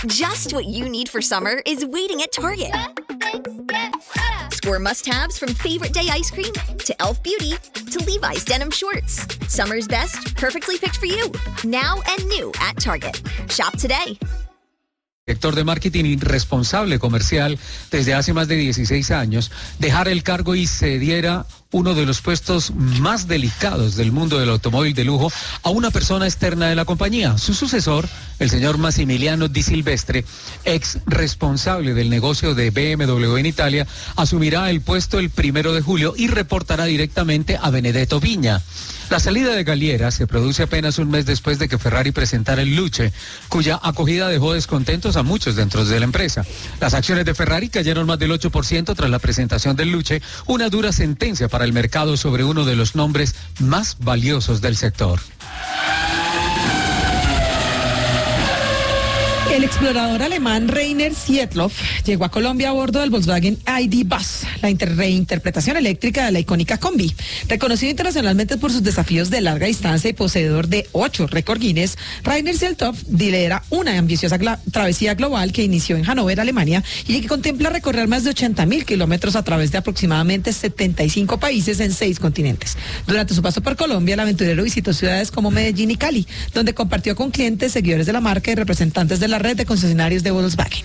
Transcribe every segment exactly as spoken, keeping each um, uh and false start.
Just what you need for summer is waiting at Target. Score must-haves from favorite day ice cream to e l f Beauty to Levi's denim shorts. Summer's best, perfectly picked for you. Now and new at Target. Shop today. Director de marketing y responsable comercial desde hace más de dieciséis años, dejara el cargo y cediera uno de los puestos más delicados del mundo del automóvil de lujo a una persona externa de la compañía. Su sucesor, el señor Massimiliano Di Silvestre, ex responsable del negocio de B M W en Italia, asumirá el puesto el primero de julio y reportará directamente a Benedetto Vigna. La salida de Galliera se produce apenas un mes después de que Ferrari presentara el Luce, cuya acogida dejó descontentos a muchos dentro de la empresa. Las acciones de Ferrari cayeron más del ocho por ciento tras la presentación del Luce, una dura sentencia para el mercado sobre uno de los nombres más valiosos del sector. El explorador alemán Rainer Sietlov llegó a Colombia a bordo del Volkswagen I D Bus, la inter- reinterpretación eléctrica de la icónica Combi. Reconocido internacionalmente por sus desafíos de larga distancia y poseedor de ocho récord Guinness, Rainer Sietlov lidera una ambiciosa gla- travesía global que inició en Hannover, Alemania, y que contempla recorrer más de ochenta mil kilómetros a través de aproximadamente setenta y cinco países en seis continentes. Durante su paso por Colombia, el aventurero visitó ciudades como Medellín y Cali, donde compartió con clientes, seguidores de la marca y representantes de la red de concesionarios de Volkswagen.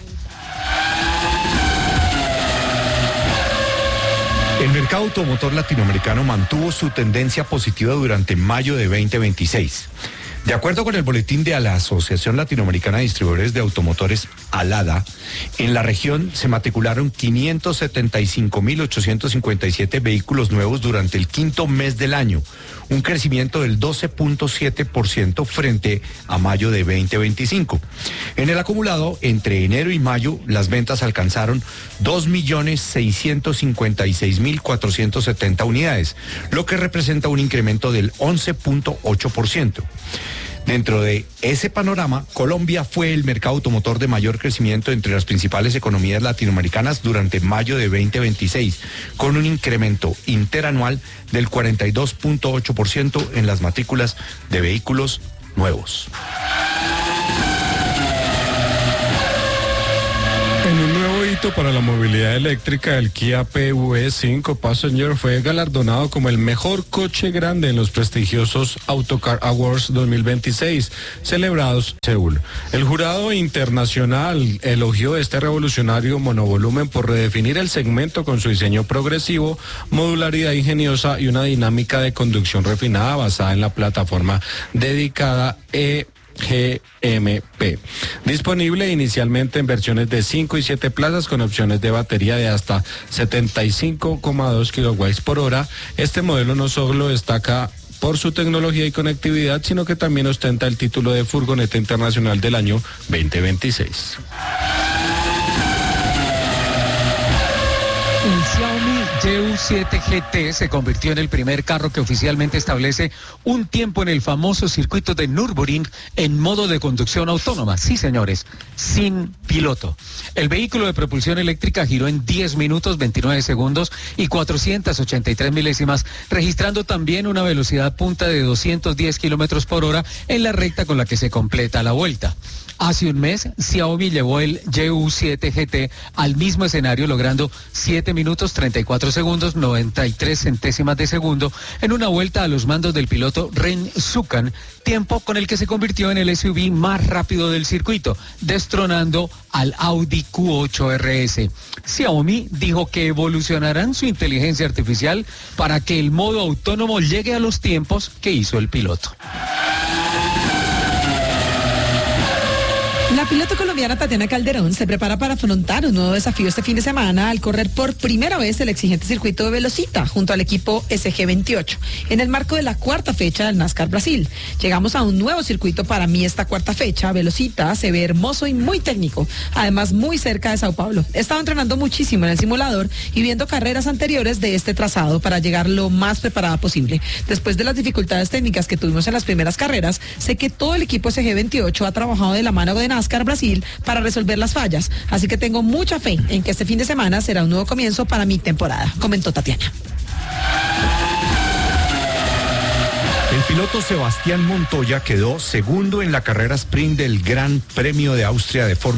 El mercado automotor latinoamericano mantuvo su tendencia positiva durante mayo de veinte veintiséis. De acuerdo con el boletín de la Asociación Latinoamericana de Distribuidores de Automotores, ALADA, en la región se matricularon quinientos setenta y cinco mil ochocientos cincuenta y siete vehículos nuevos durante el quinto mes del año, un crecimiento del doce punto siete por ciento frente a mayo de veinte veinticinco. En el acumulado, entre enero y mayo, las ventas alcanzaron dos millones seiscientos cincuenta y seis mil cuatrocientos setenta unidades, lo que representa un incremento del once punto ocho por ciento. Dentro de ese panorama, Colombia fue el mercado automotor de mayor crecimiento entre las principales economías latinoamericanas durante mayo de veinte veintiséis, con un incremento interanual del cuarenta y dos punto ocho por ciento en las matrículas de vehículos nuevos. En un nuevo hito para la movilidad eléctrica, el Kia P V cinco Passenger fue galardonado como el mejor coche grande en los prestigiosos Autocar Awards dos mil veintiséis, celebrados en Seúl. El jurado internacional elogió este revolucionario monovolumen por redefinir el segmento con su diseño progresivo, modularidad ingeniosa y una dinámica de conducción refinada basada en la plataforma dedicada E G M P. Disponible inicialmente en versiones de cinco y siete plazas con opciones de batería de hasta setenta y cinco coma dos kilowatts por hora, este modelo no solo destaca por su tecnología y conectividad, sino que también ostenta el título de furgoneta internacional del año veinte veintiséis. El Xiaomi Y U siete G T se convirtió en el primer carro que oficialmente establece un tiempo en el famoso circuito de Nürburgring en modo de conducción autónoma. Sí, señores, sin piloto. El vehículo de propulsión eléctrica giró en diez minutos, veintinueve segundos y cuatrocientas ochenta y tres milésimas, registrando también una velocidad punta de doscientos diez kilómetros por hora en la recta con la que se completa la vuelta. Hace un mes, Xiaomi llevó el Y U siete G T al mismo escenario, logrando siete minutos, treinta y cuatro segundos, noventa y tres centésimas de segundo en una vuelta a los mandos del piloto Ren Xukang, tiempo con el que se convirtió en el S U V más rápido del circuito, destronando al Audi Q ocho R S. Xiaomi dijo que evolucionarán su inteligencia artificial para que el modo autónomo llegue a los tiempos que hizo el piloto. La piloto colombiana Tatiana Calderón se prepara para afrontar un nuevo desafío este fin de semana al correr por primera vez el exigente circuito de Velocita junto al equipo S G veintiocho en el marco de la cuarta fecha del NASCAR Brasil. Llegamos a un nuevo circuito para mí esta cuarta fecha. Velocita se ve hermoso y muy técnico, además muy cerca de Sao Paulo. He estado entrenando muchísimo en el simulador y viendo carreras anteriores de este trazado para llegar lo más preparada posible. Después de las dificultades técnicas que tuvimos en las primeras carreras, sé que todo el equipo S G veintiocho ha trabajado de la mano de NASCAR Brasil para resolver las fallas, así que tengo mucha fe en que este fin de semana será un nuevo comienzo para mi temporada, comentó Tatiana. El piloto Sebastián Montoya quedó segundo en la carrera sprint del Gran Premio de Austria de Fórmula